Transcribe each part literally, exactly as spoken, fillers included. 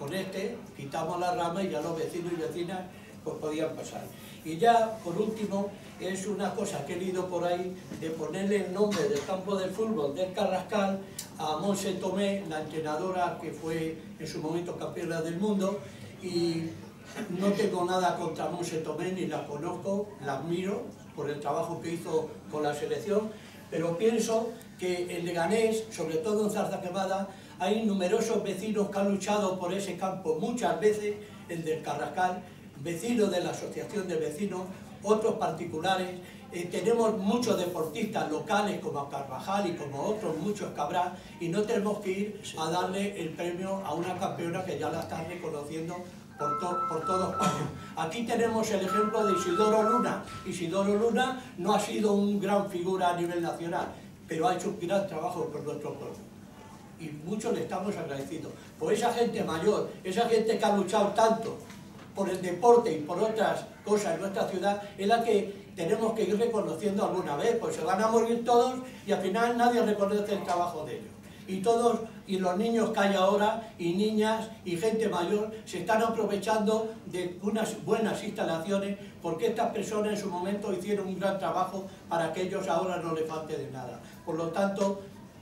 con este quitamos la rama y ya los vecinos y vecinas pues podían pasar. Y ya, por último, es una cosa que he leído por ahí, de ponerle el nombre del campo de fútbol del Carrascal a Montse Tomé, la entrenadora que fue en su momento campeona del mundo, y no tengo nada contra Montse Tomé, ni la conozco, la admiro por el trabajo que hizo con la selección, pero pienso que en Leganés, sobre todo en Zarzaquemada, hay numerosos vecinos que han luchado por ese campo, muchas veces el del Carrascal, vecinos de la asociación de vecinos, otros particulares. Eh, tenemos muchos deportistas locales como Carvajal y como otros muchos que habrá, y no tenemos que ir a darle el premio a una campeona que ya la están reconociendo por, to por todos España. Aquí tenemos el ejemplo de Isidoro Luna. Isidoro Luna no ha sido un gran figura a nivel nacional, pero ha hecho un gran trabajo por nuestro pueblo. Y muchos le estamos agradecidos. Por esa gente mayor, esa gente que ha luchado tanto por el deporte y por otras cosas en nuestra ciudad, es la que tenemos que ir reconociendo alguna vez, pues se van a morir todos y al final nadie reconoce el trabajo de ellos. Y todos, y los niños que hay ahora, y niñas, y gente mayor, se están aprovechando de unas buenas instalaciones, porque estas personas en su momento hicieron un gran trabajo para que ellos ahora no les falte de nada. Por lo tanto,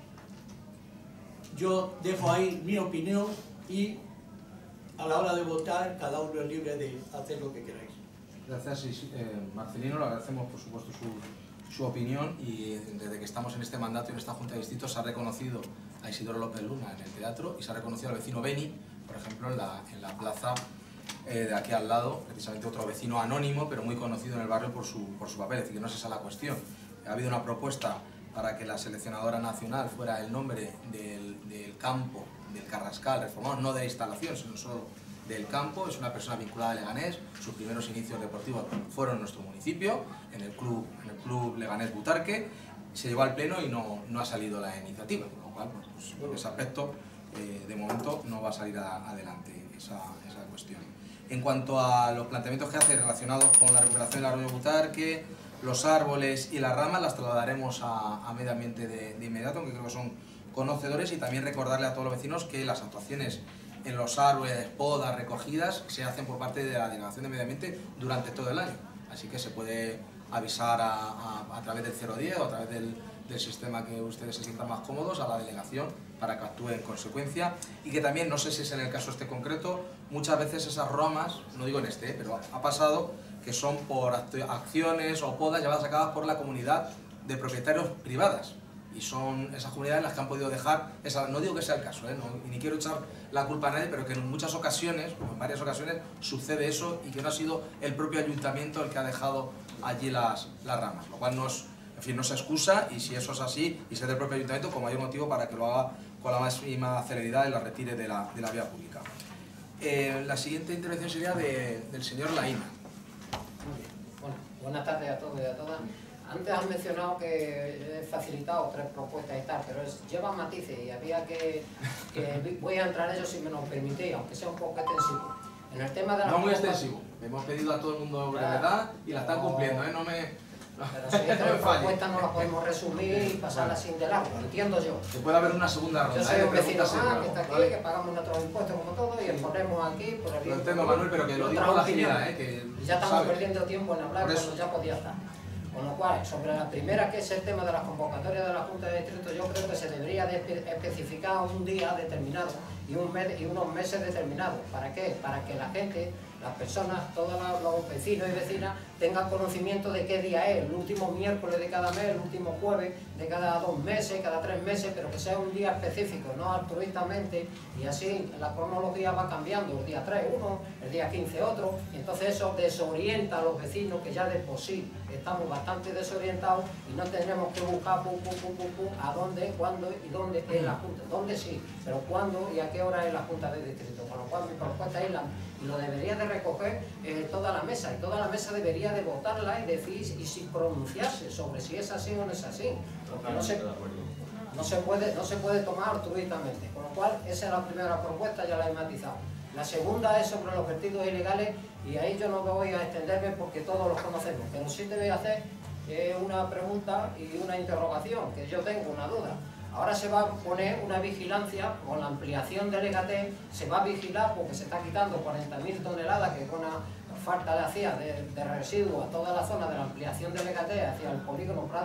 yo dejo ahí mi opinión y a la hora de votar, cada uno es libre de hacer lo que queráis. Gracias, eh, Marcelino, le agradecemos por supuesto su, su opinión, y desde que estamos en este mandato y en esta Junta de Distritos se ha reconocido a Isidoro López Luna en el teatro y se ha reconocido al vecino Beni, por ejemplo, en la, en la plaza eh, de aquí al lado, precisamente otro vecino anónimo, pero muy conocido en el barrio por su, por su papel, es decir, que no es esa la cuestión. Ha habido una propuesta para que la seleccionadora nacional fuera el nombre del, del campo del Carrascal reformado, no de la instalación, sino solo del campo. Es una persona vinculada a Leganés, sus primeros inicios deportivos fueron en nuestro municipio, en el club, en el club Leganés Butarque, se llevó al pleno y no, no ha salido la iniciativa, con lo cual, pues, en ese aspecto, eh, de momento no va a salir a, adelante esa, esa cuestión. En cuanto a los planteamientos que hace relacionados con la recuperación del arroyo Butarque, los árboles y las ramas, las trasladaremos a, a medio ambiente de, de inmediato, aunque creo que son conocedores, y también recordarle a todos los vecinos que las actuaciones en los árboles, podas, recogidas, se hacen por parte de la Delegación de Medio Ambiente durante todo el año. Así que se puede avisar a, a, a través del cero diez o a través del, del sistema que ustedes se sientan más cómodos a la delegación para que actúe en consecuencia. Y que también, no sé si es en el caso este concreto, muchas veces esas ramas, no digo en este, pero ha pasado que son por acciones o podas llevadas a cabo por la comunidad de propietarios privadas. Y son esas comunidades las que han podido dejar, esa, no digo que sea el caso, ¿eh? No, y ni quiero echar la culpa a nadie, pero que en muchas ocasiones, o en varias ocasiones, sucede eso, y que no ha sido el propio ayuntamiento el que ha dejado allí las, las ramas, lo cual no es, en fin, no se excusa, y si eso es así, y si es del propio ayuntamiento, como hay un motivo para que lo haga con la máxima celeridad y la retire de la, de la vía pública. Eh, la siguiente intervención sería de, del señor Laína. Muy bien. Bueno, buenas tardes a todos y a todas. Antes han mencionado que he facilitado tres propuestas y tal, pero es, llevan matices y había que, que... Voy a entrar en ellos si me lo permitís, aunque sea un poco extensivo. En el tema de la... No muy extensivo. Hemos pedido a todo el mundo brevedad y la están cumpliendo, ¿eh? No me... Pero si estas propuestas no las podemos resumir y pasarlas sin de largo, entiendo yo. Que puede haber una segunda ronda. Yo soy ¿eh? un vecino más Preguntas que está aquí, ¿vale? que pagamos nuestros impuestos como todos y exponemos aquí por el... Lo entiendo, Manuel, pero que lo digo con la agilidad, ¿eh? Que ya estamos sabe. perdiendo tiempo en hablar cuando ya podía estar. Con lo cual, sobre la primera, que es el tema de las convocatorias de la Junta de Distrito, yo creo que se debería de especificar un día determinado y, un mes, y unos meses determinados. ¿Para qué? Para que la gente, las personas, todos los vecinos y vecinas tengan conocimiento de qué día es, el último miércoles de cada mes, el último jueves de cada dos meses, cada tres meses, pero que sea un día específico, no altruistamente, y así la cronología va cambiando, el día tres uno, el día quince otro, y entonces eso desorienta a los vecinos, que ya de por sí estamos bastante desorientados y no tenemos que buscar pum, pum, pum, pum, pum, a dónde, cuándo y dónde es la Junta, dónde sí, pero cuándo y a qué hora es la Junta de Distrito, con lo cual mi propuesta es la, y lo debería de recoger eh, toda la mesa, y toda la mesa debería de votarla y decir y si pronunciarse sobre si es así o no es así, porque no se, no se puede, no se puede tomar altruistamente, con lo cual esa es la primera propuesta, ya la he matizado. La segunda es sobre los vertidos ilegales, y ahí yo no me voy a extenderme porque todos los conocemos, pero sí te voy a hacer eh, una pregunta y una interrogación, que yo tengo una duda. Ahora se va a poner una vigilancia, con la ampliación del E G A T, se va a vigilar porque se está quitando cuarenta mil toneladas que con una falta le hacía de, de residuos a toda la zona de la ampliación del E G A T hacia el polígono Prat